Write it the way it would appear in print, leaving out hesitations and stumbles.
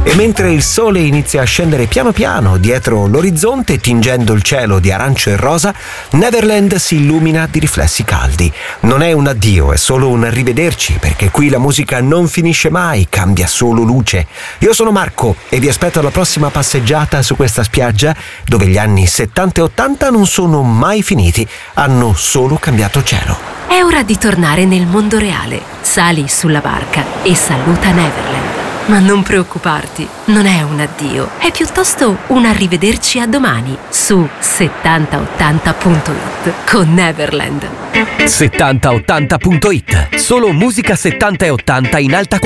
E mentre il sole inizia a scendere piano piano dietro l'orizzonte, tingendo il cielo di arancio e rosa, Neverland si illumina di riflessi caldi. Non è un addio, è solo un arrivederci, perché qui la musica non finisce mai, cambia solo luce. Io sono Marco e vi aspetto alla prossima passeggiata su questa spiaggia, dove gli anni 70 e 80 non sono mai finiti, hanno solo cambiato cielo. È ora di tornare nel mondo reale. Sali sulla barca e saluta Neverland. Ma non preoccuparti, non è un addio, è piuttosto un arrivederci a domani su 7080.it con Neverland. 7080.it, solo musica 70 e 80 in alta qualità.